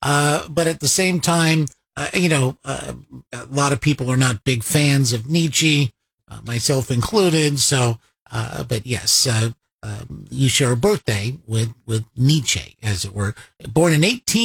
But at the same time, a lot of people are not big fans of Nietzsche, myself included. So, but yes, you share a birthday with Nietzsche, as it were. Born in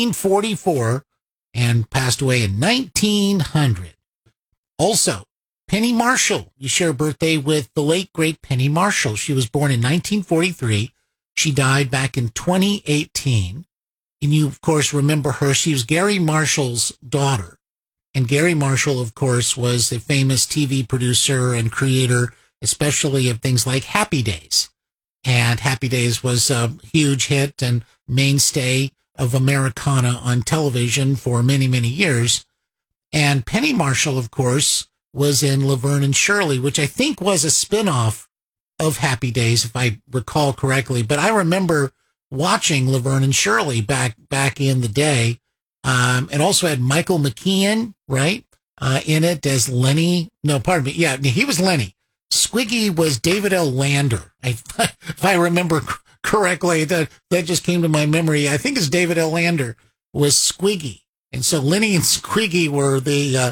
1844 and passed away in 1900. Also, Penny Marshall. You share a birthday with the late, great Penny Marshall. She was born in 1943. She died back in 2018. And you, of course, remember her. She was Gary Marshall's daughter. And Gary Marshall, of course, was a famous TV producer and creator, especially of things like Happy Days. And Happy Days was a huge hit and mainstay of Americana on television for many, many years. And Penny Marshall, of course, was in Laverne and Shirley, which I think was a spinoff of Happy Days, if I recall correctly. But I remember watching Laverne and Shirley back in the day. It also had Michael McKean, right, in it as Lenny. No, pardon me. Yeah, he was Lenny. Squiggy was David L. Lander. If I remember correctly, that just came to my memory. I think it's David L. Lander was Squiggy. And so Lenny and Squiggy were the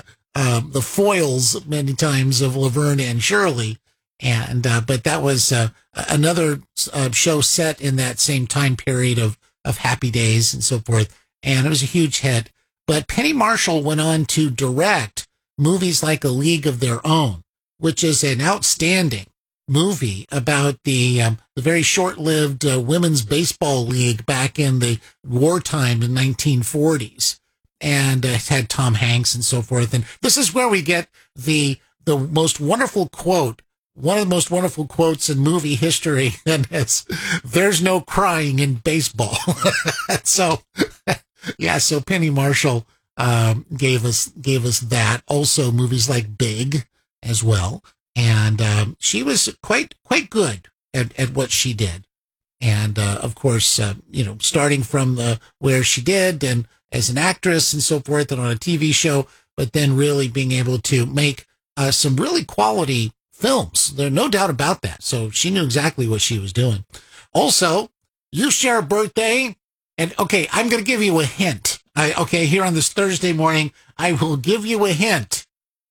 foils many times of Laverne and Shirley. And, but that was, another, show set in that same time period of Happy Days and so forth. And it was a huge hit. But Penny Marshall went on to direct movies like A League of Their Own, which is an outstanding movie about the very short-lived women's baseball league back in the wartime in 1940s. And it had Tom Hanks and so forth. And this is where we get the most wonderful quote, one of the most wonderful quotes in movie history, and it's, "There's no crying in baseball." So, yeah, so Penny Marshall gave us that. Also, movies like Big as well. And she was quite good at what she did. And, of course, starting from where she did and as an actress and so forth and on a TV show, but then really being able to make some really quality films. There's no doubt about that. So she knew exactly what she was doing. Also, you share a birthday, and okay, I'm going to give you a hint. Here on this Thursday morning, I will give you a hint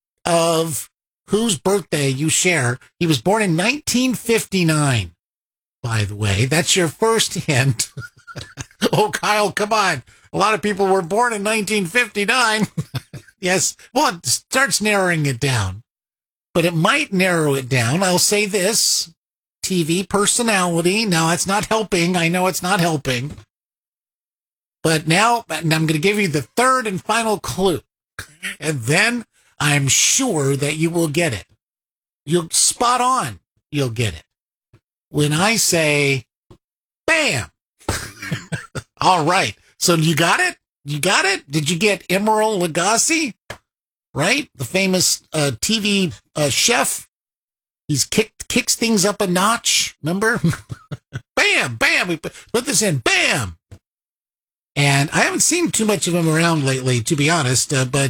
of whose birthday you share. He was born in 1959, by the way. That's your first hint. Oh, Kyle, come on. A lot of people were born in 1959. Yes. Well, it starts narrowing it down. But it might narrow it down. I'll say this. TV personality. Now, it's not helping. I know it's not helping. But now, I'm going to give you the third and final clue. And then I'm sure that you will get it. You'll spot on. You'll get it. When I say, bam. All right. So you got it? You got it? Did you get Emeril Lagasse? Right? The famous TV chef. He's kicks things up a notch. Remember? Bam, bam. We put this in. Bam. And I haven't seen too much of him around lately, to be honest.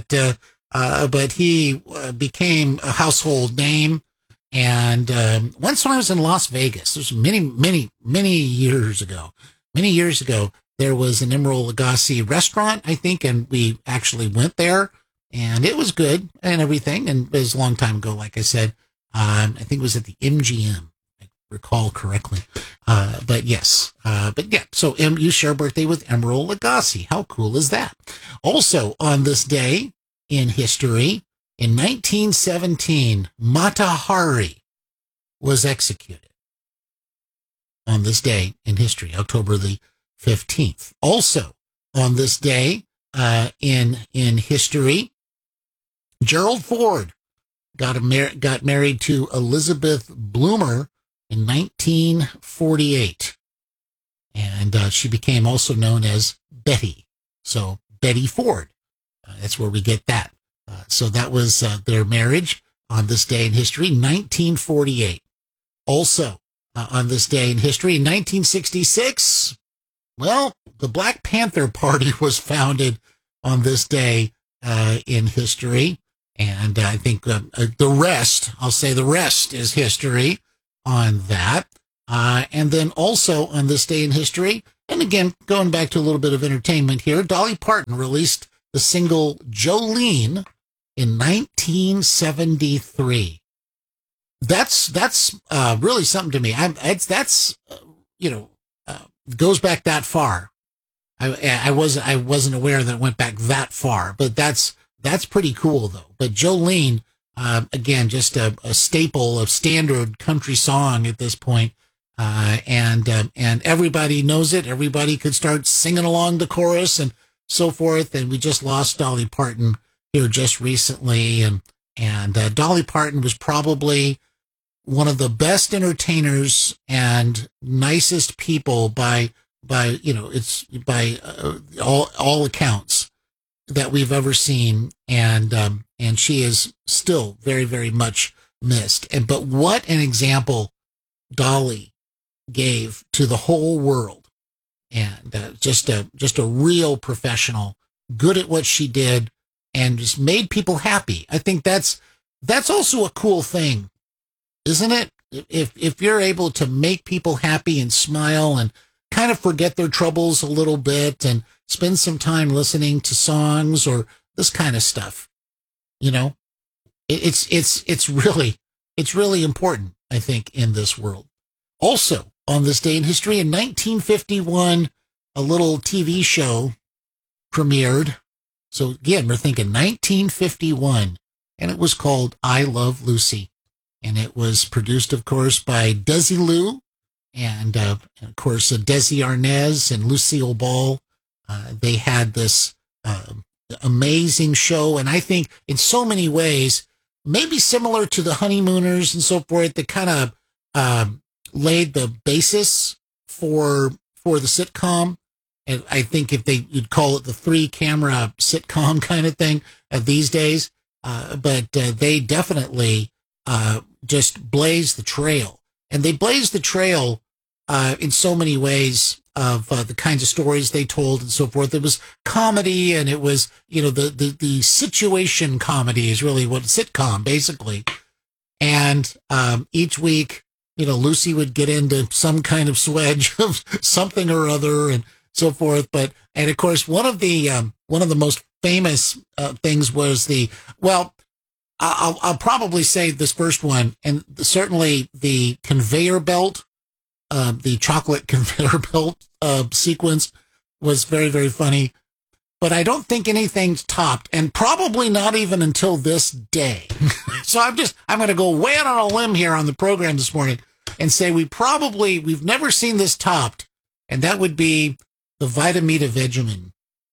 But he became a household name. And once when I was in Las Vegas, this was many years ago. Many years ago, there was an Emeril Lagasse restaurant, I think, and we actually went there. And it was good and everything. And it was a long time ago, like I said. I think it was at the MGM, I recall correctly. But yes. But yeah, so you share a birthday with Emeril Lagasse. How cool is that? Also, on this day in history, in 1917, Mata Hari was executed. On this day in history, October the 15th. Also, on this day in history, Gerald Ford got married to Elizabeth Bloomer in 1948. And she became also known as Betty. So Betty Ford. That's where we get that. So that was their marriage on this day in history, 1948. Also, on this day in history, in 1966, well, the Black Panther Party was founded on this day in history. And I think the rest is history on that. And then also on this day in history, And again, going back to a little bit of entertainment here, Dolly Parton released the single Jolene in 1973. That's really something to me. Goes back that far. I wasn't aware that it went back that far, but that's pretty cool though. But Jolene, again, just a staple of standard country song at this point. And everybody knows it. Everybody could start singing along the chorus and so forth. And we just lost Dolly Parton here just recently. And Dolly Parton was probably one of the best entertainers and nicest people by all accounts that we've ever seen. And she is still very, very much missed. But what an example Dolly gave to the whole world, and just a real professional, good at what she did, and just made people happy. I think that's also a cool thing, isn't it? If you're able to make people happy and smile and kind of forget their troubles a little bit and spend some time listening to songs or this kind of stuff, it's really important, I think, in this world. Also, on this day in history, in 1951, a little TV show premiered. So again, we're thinking 1951, and it was called I Love Lucy. And it was produced, of course, by Desilu, and of course, Desi Arnaz and Lucille Ball. They had this amazing show, and I think in so many ways, maybe similar to the Honeymooners and so forth, that kind of laid the basis for the sitcom. And I think you'd call it the 3-camera sitcom kind of thing these days. But they definitely just blazed the trail. And they blazed the trail in so many ways of the kinds of stories they told and so forth. It was comedy, and it was, the situation comedy is really what sitcom, basically. And each week, Lucy would get into some kind of swedge of something or other and so forth. And of course, one of the most famous things was I'll probably say this first one, and certainly the conveyor belt, the chocolate conveyor belt sequence was very, very funny. But I don't think anything's topped, and probably not even until this day. So I'm going to go way out on a limb here on the program this morning and say we've never seen this topped, and that would be the Vitamita Vegemin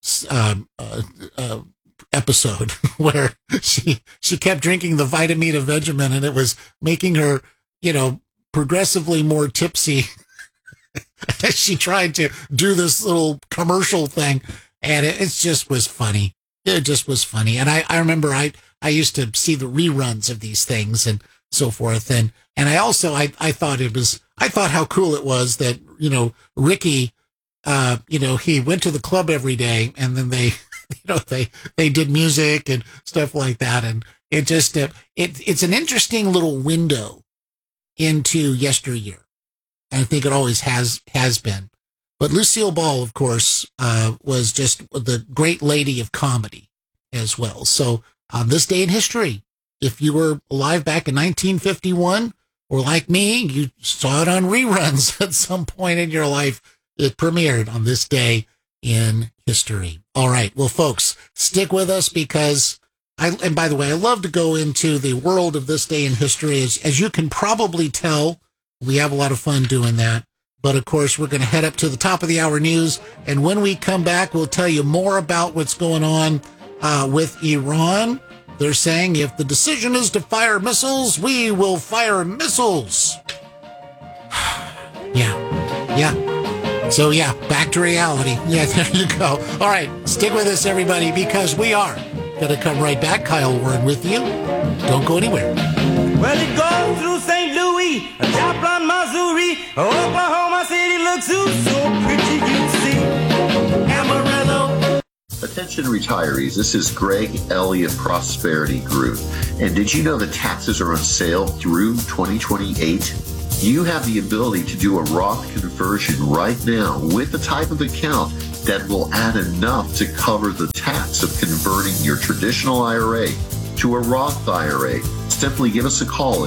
episode where she kept drinking the Vitamita Vegemin, and it was making her, progressively more tipsy as she tried to do this little commercial thing. And it just was funny. It just was funny. And I remember I used to see the reruns of these things and so forth. And I also, I thought how cool it was that, Ricky, he went to the club every day, and then they did music and stuff like that. And it just, it's an interesting little window into yesteryear. I think it always has been. But Lucille Ball, of course, was just the great lady of comedy as well. So on this day in history, if you were alive back in 1951, or like me, you saw it on reruns at some point in your life, it premiered on this day in history. All right. Well, folks, stick with us, because and by the way, I love to go into the world of this day in history. As you can probably tell, we have a lot of fun doing that. But of course, we're going to head up to the top of the hour news. And when we come back, we'll tell you more about what's going on with Iran. They're saying if the decision is to fire missiles, we will fire missiles. Yeah. So yeah, back to reality. Yeah, there you go. All right, stick with us, everybody, because we are going to come right back. Kyle Warren with you. Don't go anywhere. Well, it goes through St. Louis, Joplin, Missouri, Oklahoma City looks so pretty, you see. Amarillo. Attention retirees, this is Greg Elliott Prosperity Group. And did you know that taxes are on sale through 2028? You have the ability to do a Roth conversion right now with the type of account that will add enough to cover the tax of converting your traditional IRA to a Roth IRA. Simply give us a call at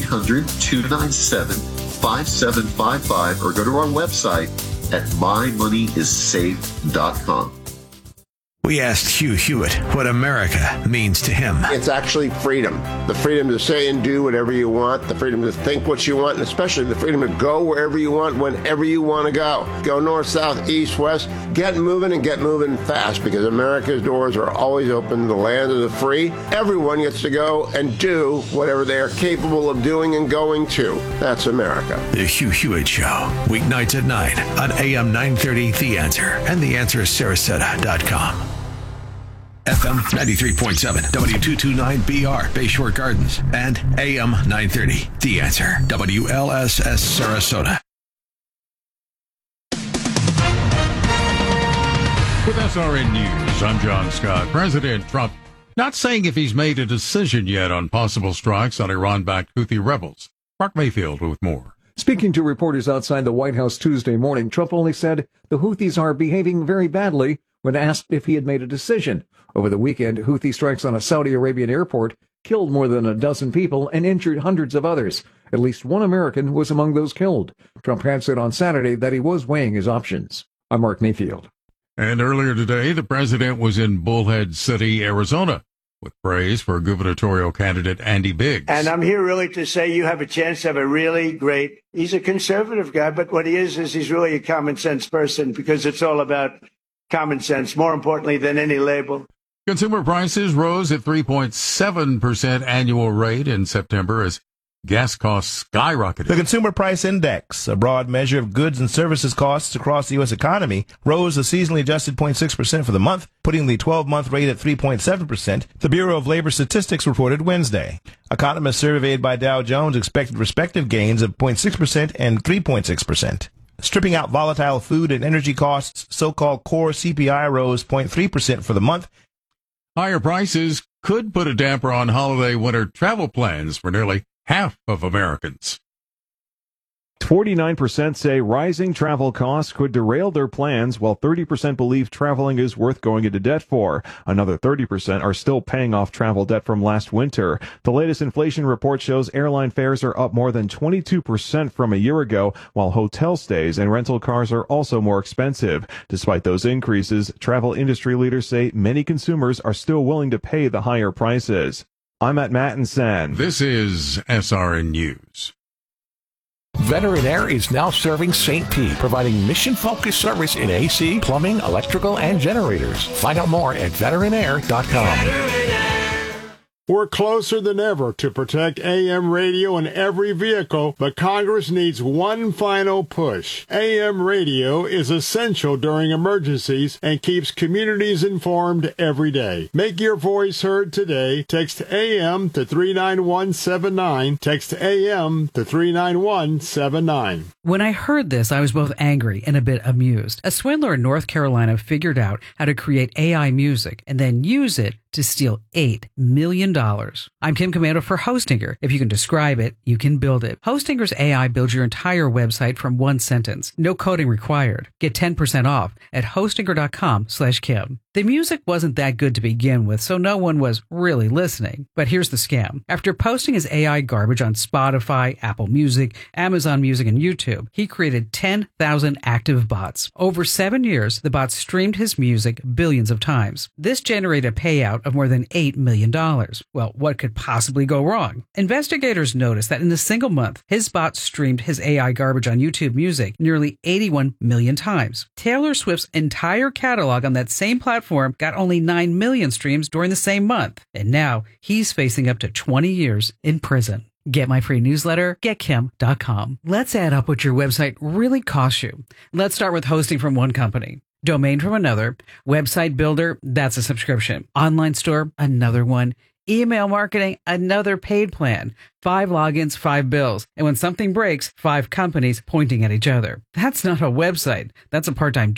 1-800-297-5755 or go to our website at mymoneyissafe.com. We asked Hugh Hewitt what America means to him. It's actually freedom. The freedom to say and do whatever you want, the freedom to think what you want, and especially the freedom to go wherever you want, whenever you want to go. Go north, south, east, west. Get moving and get moving fast, because America's doors are always open. The land of the free. Everyone gets to go and do whatever they are capable of doing and going to. That's America. The Hugh Hewitt Show, weeknights at 9 on AM 930 The Answer and theanswersarasota.com. FM 93.7, W229BR, Bayshore Gardens, and AM 930, The Answer, WLSS Sarasota. With SRN News, I'm John Scott. President Trump not saying if he's made a decision yet on possible strikes on Iran-backed Houthi rebels. Mark Mayfield with more. Speaking to reporters outside the White House Tuesday morning, Trump only said the Houthis are behaving very badly when asked if he had made a decision. Over the weekend, Houthi strikes on a Saudi Arabian airport killed more than a dozen people and injured hundreds of others. At least one American was among those killed. Trump had said on Saturday that he was weighing his options. I'm Mark Mayfield. And earlier today, the president was in Bullhead City, Arizona, with praise for gubernatorial candidate Andy Biggs. And I'm here really to say you have a chance to have a really great, he's a conservative guy, but what he is he's really a common sense person, because it's all about common sense, more importantly than any label. Consumer prices rose at 3.7% annual rate in September as gas costs skyrocketed. The Consumer Price Index, a broad measure of goods and services costs across the U.S. economy, rose a seasonally adjusted 0.6% for the month, putting the 12-month rate at 3.7%, the Bureau of Labor Statistics reported Wednesday. Economists surveyed by Dow Jones expected respective gains of 0.6% and 3.6%. Stripping out volatile food and energy costs, so-called core CPI rose 0.3% for the month. Higher prices could put a damper on holiday winter travel plans for nearly half of Americans. 49% say rising travel costs could derail their plans, while 30% believe traveling is worth going into debt for. Another 30% are still paying off travel debt from last winter. The latest inflation report shows airline fares are up more than 22% from a year ago, while hotel stays and rental cars are also more expensive. Despite those increases, travel industry leaders say many consumers are still willing to pay the higher prices. I'm at Mattinson. This is SRN News. Veteran Air is now serving St. Pete, providing mission-focused service in AC, plumbing, electrical, and generators. Find out more at veteranair.com. We're closer than ever to protect AM radio in every vehicle, but Congress needs one final push. AM radio is essential during emergencies and keeps communities informed every day. Make your voice heard today. Text AM to 39179. Text AM to 39179. When I heard this, I was both angry and a bit amused. A swindler in North Carolina figured out how to create AI music and then use it to steal $8 million. I'm Kim Komando for Hostinger. If you can describe it, you can build it. Hostinger's AI builds your entire website from one sentence. No coding required. Get 10% off at hostinger.com/Kim. The music wasn't that good to begin with, so no one was really listening. But here's the scam. After posting his AI garbage on Spotify, Apple Music, Amazon Music, and YouTube, he created 10,000 active bots. Over 7 years, the bots streamed his music billions of times. This generated a payout of more than $8 million. Well, what could possibly go wrong? Investigators noticed that in a single month, his bots streamed his AI garbage on YouTube Music nearly 81 million times. Taylor Swift's entire catalog on that same platform got only 9 million streams during the same month. And now he's facing up to 20 years in prison. Get my free newsletter, getkim.com. Let's add up what your website really costs you. Let's start with hosting from one company, domain from another, website builder, that's a subscription, online store, another one, email marketing, another paid plan, 5 logins, 5 bills, and when something breaks, 5 companies pointing at each other. That's not a website. That's a part-time job.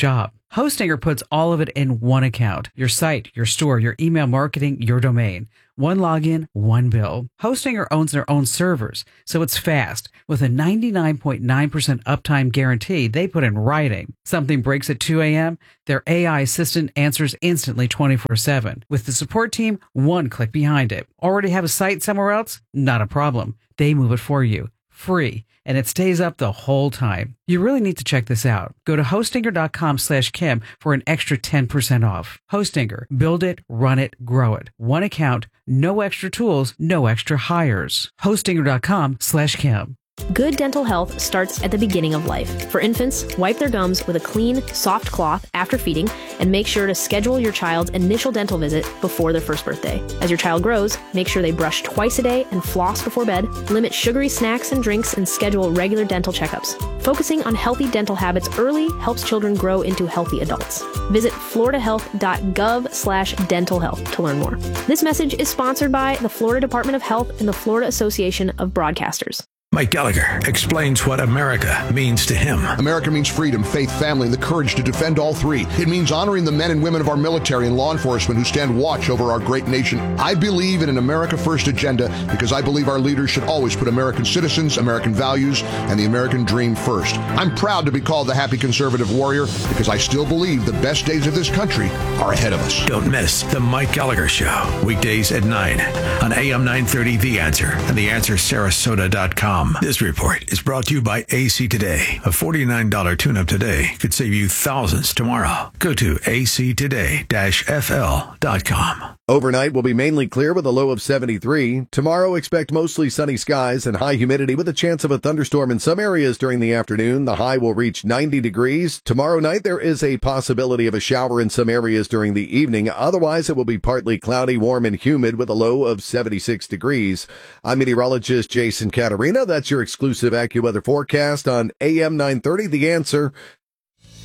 Hostinger puts all of it in one account. Your site, your store, your email marketing, your domain. One login, one bill. Hostinger owns their own servers, so it's fast. With a 99.9% uptime guarantee they put in writing. Something breaks at 2 a.m., their AI assistant answers instantly 24/7. With the support team, one click behind it. Already have a site somewhere else? Not a problem. They move it for you. Free. And it stays up the whole time. You really need to check this out. Go to Hostinger.com/Kim for an extra 10% off. Hostinger. Build it, run it, grow it. One account, no extra tools, no extra hires. Hostinger.com/Kim. Good dental health starts at the beginning of life. For infants, wipe their gums with a clean, soft cloth after feeding, and make sure to schedule your child's initial dental visit before their first birthday. As your child grows, make sure they brush twice a day and floss before bed, limit sugary snacks and drinks, and schedule regular dental checkups. Focusing on healthy dental habits early helps children grow into healthy adults. Visit floridahealth.gov/dental health to learn more. This message is sponsored by the Florida Department of Health and the Florida Association of Broadcasters. Mike Gallagher explains what America means to him. America means freedom, faith, family, and the courage to defend all three. It means honoring the men and women of our military and law enforcement who stand watch over our great nation. I believe in an America First agenda because I believe our leaders should always put American citizens, American values, and the American dream first. I'm proud to be called the happy conservative warrior because I still believe the best days of this country are ahead of us. Don't miss The Mike Gallagher Show, weekdays at 9 on AM 930 The Answer and TheAnswerSarasota.com. This report is brought to you by AC Today. A $49 tune-up today could save you thousands tomorrow. Go to actoday-fl.com. Overnight will be mainly clear with a low of 73. Tomorrow, expect mostly sunny skies and high humidity with a chance of a thunderstorm in some areas during the afternoon. The high will reach 90 degrees. Tomorrow night, there is a possibility of a shower in some areas during the evening. Otherwise, it will be partly cloudy, warm, and humid with a low of 76 degrees. I'm meteorologist Jason Caterina. That's your exclusive AccuWeather forecast on AM 930, The Answer.